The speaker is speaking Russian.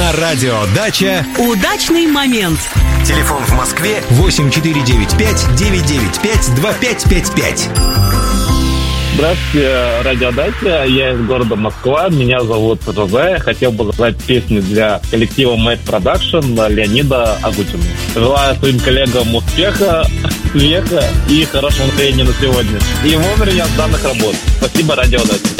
На радио «Дача» удачный момент. Телефон в Москве 8495-995-2555. Здравствуйте, радио «Дача». Я из города Москва. Меня зовут Жозе. Хотел бы заказать песню для коллектива Made Production Леонида Агутина. Желаю своим коллегам успеха, смеха и хорошего настроения на сегодня. И вовремя сданных работ. Спасибо, радио «Дача».